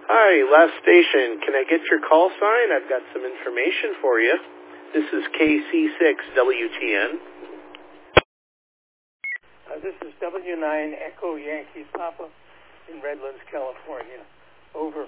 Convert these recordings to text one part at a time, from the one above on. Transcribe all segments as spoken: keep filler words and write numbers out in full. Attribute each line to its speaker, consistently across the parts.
Speaker 1: Hi, last station. Can I get your call sign? I've got some information for you. This is K C six W T N.
Speaker 2: Uh, this is W nine Echo Yankee Papa in Redlands, California. Over.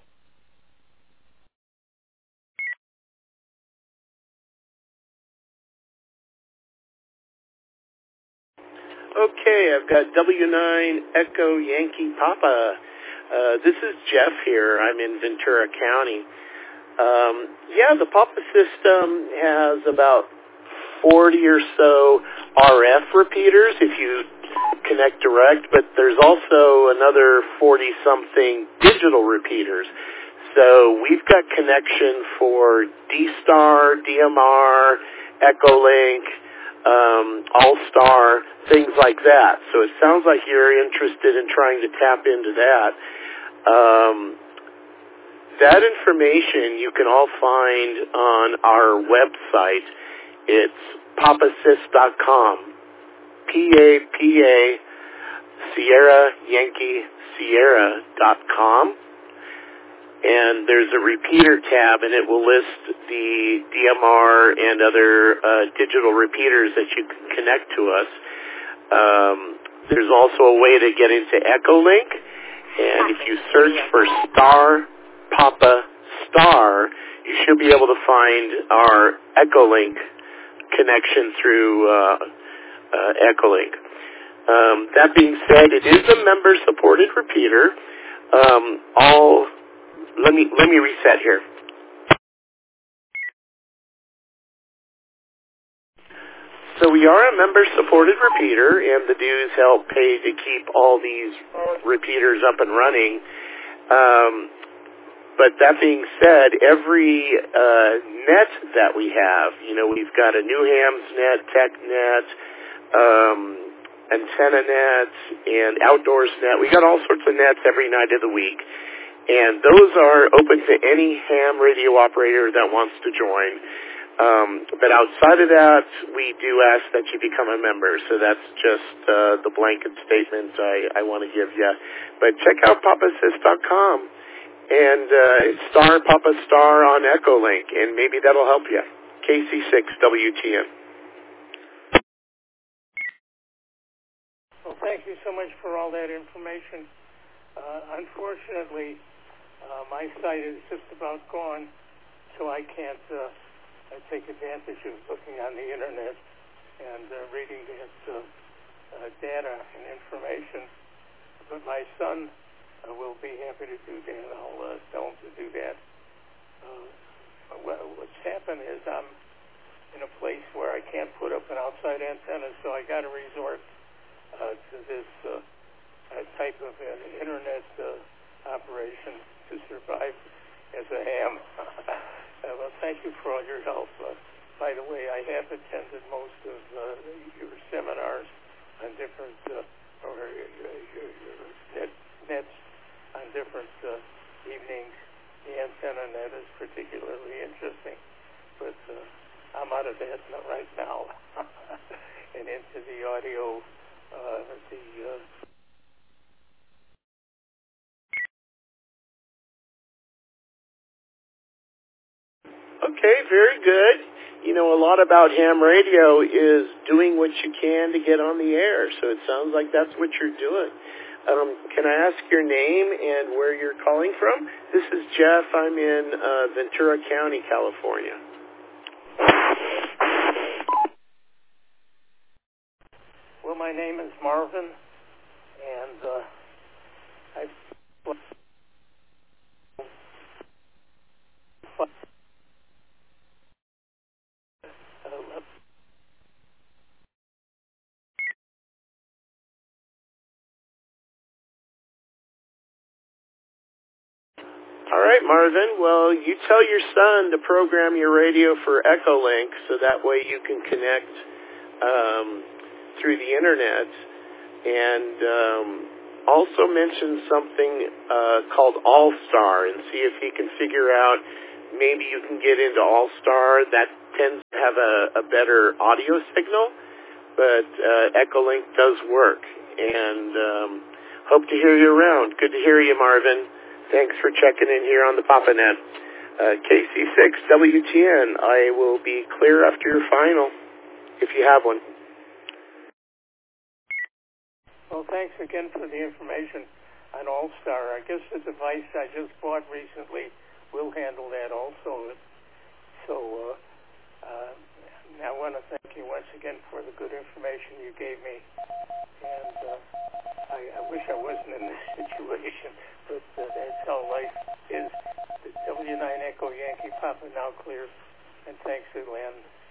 Speaker 1: Okay, I've got W nine Echo Yankee Papa. Uh, this is Jeff here. I'm in Ventura County. Um, yeah, the Papa system has about forty or so R F repeaters if you connect direct, but there's also another forty-something digital repeaters. So we've got connection for D-Star, D M R, Echolink, um, All-Star, things like that. So it sounds like you're interested in trying to tap into that. Um, that information you can all find on our website. It's papasys dot com. P A P A Sierra Yankee Sierra dot com. And there's a repeater tab, and it will list the D M R and other uh, digital repeaters that you can connect to us. Um, there's also a way to get into Echolink, and if you search for Star Papa Star, you should be able to find our Echolink connection through uh, uh, Echolink. Um, that being said, it is a member-supported repeater. Um, all let me let me reset here. So we are a member-supported repeater, and the dues help pay to keep all these repeaters up and running. Um, But that being said, every uh, net that we have, you know, we've got a New Hams net, Tech net, um, Antenna net, and Outdoors net. We got all sorts of nets every night of the week, and those are open to any ham radio operator that wants to join. Um, but outside of that, we do ask that you become a member. So that's just uh, the blanket statement I, I want to give you. But check out papasys dot com. And uh, Star Papa Star on Echolink, and maybe that'll help you. K C six W T N.
Speaker 2: Well, thank you so much for all that information. Uh, unfortunately, uh, my site is just about gone, so I can't uh, I take advantage of looking on the internet and uh, reading that uh, uh, data and information. But my son Uh, we'll be happy to do that. I'll uh, tell him to do that. Uh, well, what's happened is I'm in a place where I can't put up an outside antenna, so I got to resort uh, to this uh, uh, type of uh, internet uh, operation to survive as a ham. uh, well, thank you for all your help. Uh, by the way, I have attended most of uh, your seminars on different uh, or uh, your, your net, nets. On different uh, evenings. The antenna net is particularly interesting, but uh, I'm out of that right now and into the audio, uh, the uh...
Speaker 1: Okay, very good. You know, a lot about ham radio is doing what you can to get on the air, so it sounds like that's what you're doing. Um, can I ask your name and where you're calling from? This is Jeff. I'm in uh, Ventura County, California.
Speaker 2: Well, my name is Marvin, and uh, I've... Uh,
Speaker 1: All right, Marvin. Well, you tell your son to program your radio for Echolink so that way you can connect um, through the internet. And um, also mention something uh, called All-Star and see if he can figure out maybe you can get into All-Star. That tends to have a, a better audio signal, but uh, Echolink does work. And um, hope to hear you around. Good to hear you, Marvin. Thanks for checking in here on the PapaNet. Uh, K C six W T N, I will be clear after your final, if you have one.
Speaker 2: Well, thanks again for the information on All-Star. I guess the device I just bought recently will handle that also. So uh, uh, I want to thank you once again for the good information you gave me. And uh, I, I wish I wasn't in this situation, but uh, that's how life is. The W nine Echo Yankee Papa now clear. And thanks, Len.